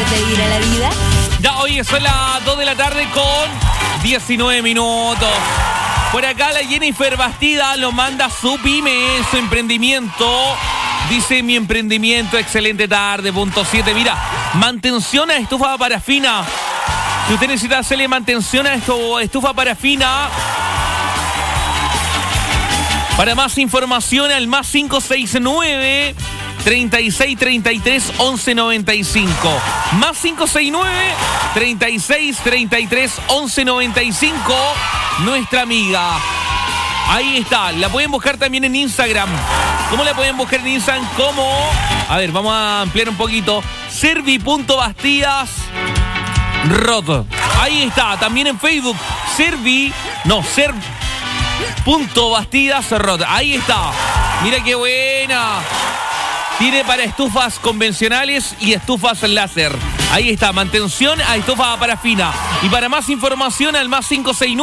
pedir a la vida? Ya, hoy son las 2 de la tarde con 19 minutos. Por acá la Jennifer Bastida lo manda su pyme, su emprendimiento. Dice: mi emprendimiento, excelente tarde, punto 7. Mira, mantención a estufa parafina. Si usted necesita hacerle mantención a estufa parafina, para más información al más 569 3633 1195. Más 569 3633 1195. Nuestra amiga. Ahí está. La pueden buscar también en Instagram. ¿Cómo la pueden buscar en Instagram? Como, a ver, vamos a ampliar un poquito. Servi.Bastidas.Rod. Ahí está. También en Facebook. Servi.Bastidas.Rod. Ahí está. Mira qué buena. Tiene para estufas convencionales y estufas láser. Ahí está, mantención a estufa parafina. Y para más información al más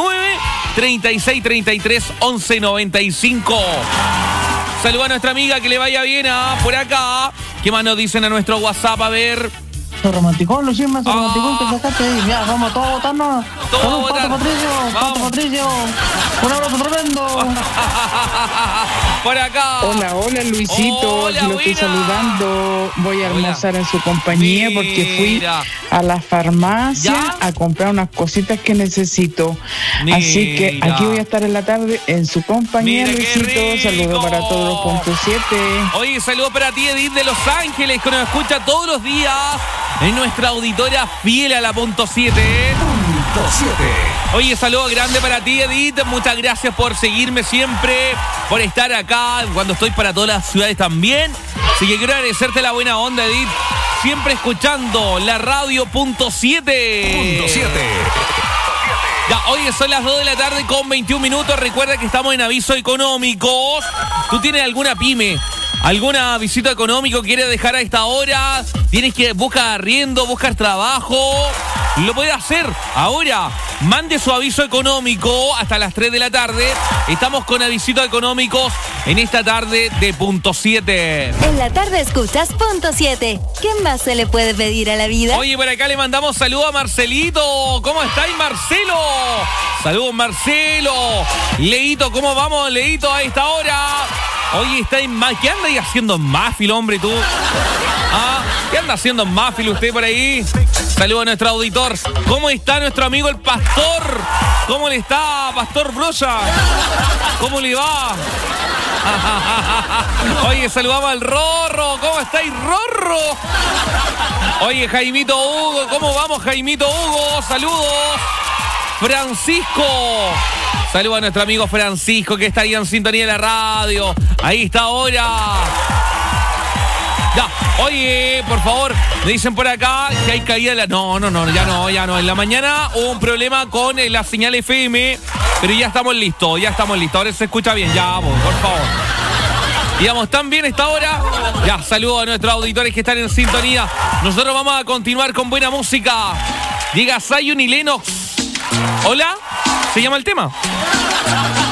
569-3633-1195. Saluda a nuestra amiga, que le vaya bien por acá. ¿Qué más nos dicen a nuestro WhatsApp? A ver. Romanticón, Lucía, más romanticón que sacaste ahí. Ya, vamos todos a votarnos. Todos Pato Patricio. Un abrazo tremendo. Por acá. Hola, Luisito. Hola, lo estoy saludando. Voy a almorzar en su compañía porque fui a la farmacia a comprar unas cositas que necesito. Así que aquí voy a estar en la tarde en su compañía, Luisito. Saludos para todos los puntos 7. Oye, saludos para ti, Edith de Los Ángeles, que nos escucha todos los días. En nuestra auditora fiel a la punto 7. Oye, saludo grande para ti, Edith. Muchas gracias por seguirme siempre, por estar acá cuando estoy para todas las ciudades también. Así que quiero agradecerte la buena onda, Edith. Siempre escuchando la radio punto 7. Ya, hoy son las 2 de la tarde con 21 minutos. Recuerda que estamos en aviso económicos. ¿Tú tienes alguna pyme? ¿Alguna visita económico quieres dejar a esta hora? Tienes que buscar arriendo, buscar trabajo. Lo puede hacer ahora. Mande su aviso económico hasta las 3 de la tarde. Estamos con avisitos económicos en esta tarde de punto 7. En la tarde escuchas punto 7. ¿Qué más se le puede pedir a la vida? Oye, por acá le mandamos saludos a Marcelito. ¿Cómo estáis, Marcelo? Saludos, Marcelo. Leito, ¿cómo vamos, Leito, a esta hora? Oye, ¿qué anda ahí haciendo en Mafil, hombre, tú? ¿Qué anda haciendo en Mafil usted por ahí? Saludos a nuestro auditor. ¿Cómo está nuestro amigo el Pastor? ¿Cómo le está, Pastor Broya? ¿Cómo le va? Oye, saludamos al Rorro. ¿Cómo estáis, Rorro? Oye, Jaimito Hugo. ¿Cómo vamos, Jaimito Hugo? Saludos. Francisco. Saludos a nuestro amigo Francisco, que está ahí en sintonía de la radio. Ahí está ahora. Ya, oye, por favor, me dicen por acá que hay caída de la... No, ya no. En la mañana hubo un problema con la señal FM, pero ya estamos listos. Ahora se escucha bien, ya vamos, por favor. Digamos, ¿tan bien esta hora? Ya, saludos a nuestros auditores que están en sintonía. Nosotros vamos a continuar con buena música. Llega Zion y Lennox. ¿Hola? ¿Se llama el tema?